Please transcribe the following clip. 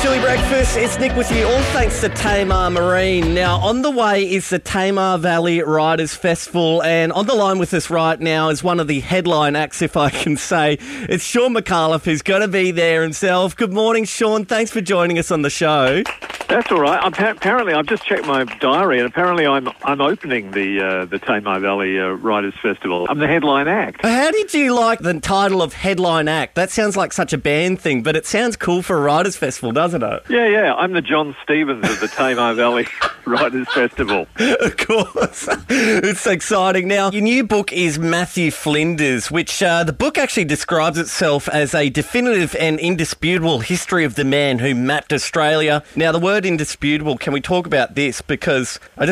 Philly Breakfast. It's Nick with you, all thanks to Tamar Marine. Now, on the way is the Tamar Valley Riders Festival, and on the line with us right now is one of the headline acts, if I can say. It's Sean McAuliffe, who's going to be there himself. Good morning, Sean. Thanks for joining us on the show. That's all right. Apparently, I've just checked my diary, and apparently I'm opening the Tamar Valley Riders Festival. I'm the headline act. How did you like the title of headline act? That sounds like such a band thing, but it sounds cool for a Riders Festival, doesn't it? Yeah. I'm the John Stevens of the Tamar Valley Riders Festival. Of course. It's exciting. Now, your new book is Matthew Flinders, which the book actually describes itself as a definitive and indisputable history of the man who mapped Australia. Now, the word indisputable, can we talk about this? Because I